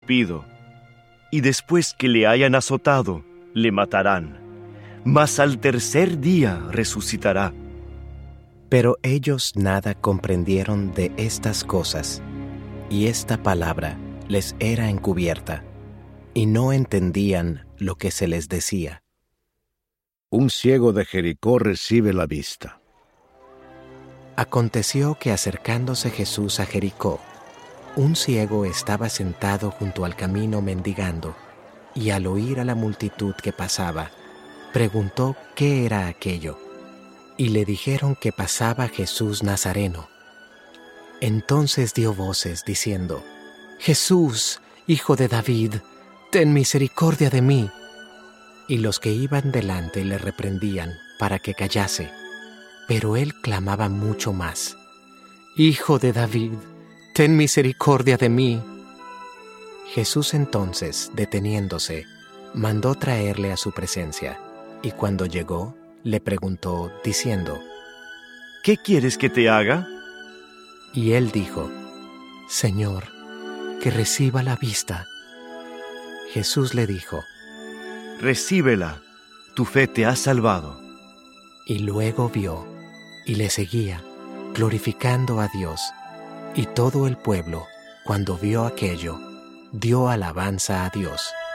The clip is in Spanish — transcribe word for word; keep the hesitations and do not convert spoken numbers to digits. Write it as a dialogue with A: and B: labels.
A: escupido, y después que le hayan azotado, le matarán, mas al tercer día resucitará.
B: Pero ellos nada comprendieron de estas cosas, y esta palabra les era encubierta, y no entendían lo que se les decía.
C: Un ciego de Jericó recibe la vista.
B: Aconteció que acercándose Jesús a Jericó, un ciego estaba sentado junto al camino mendigando, y al oír a la multitud que pasaba, preguntó qué era aquello, y le dijeron que pasaba Jesús Nazareno. Entonces dio voces diciendo: Jesús, Hijo de David, ten misericordia de mí. Y los que iban delante le reprendían para que callase, pero él clamaba mucho más: Hijo de David, ten misericordia de mí. Jesús entonces, deteniéndose, mandó traerle a su presencia, y cuando llegó, le preguntó, diciendo:
A: ¿Qué quieres que te haga?
B: Y él dijo: Señor, que reciba la vista. Jesús le dijo:
A: Recíbela, tu fe te ha salvado.
B: Y luego vio, y le seguía, glorificando a Dios. Y todo el pueblo, cuando vio aquello, dio alabanza a Dios.